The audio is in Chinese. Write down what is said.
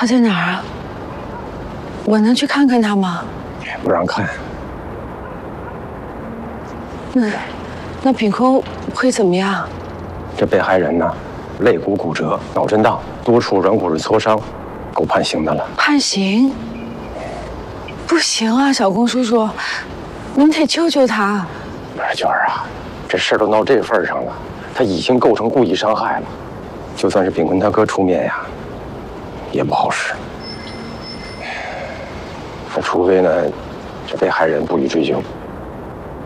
他在哪儿啊？我能去看看他吗？ 不让看。 那秉空会怎么样？ 这被害人呢，肋骨骨折，脑震荡，多处软骨质挫伤，够判刑的了。 判刑？不行啊，小龚叔叔，您得救救他。 不是娟儿啊，这事儿都闹这份上了，他已经构成故意伤害了，就算是秉坤他哥出面呀，也不好使。那除非呢，这被害人不予追究。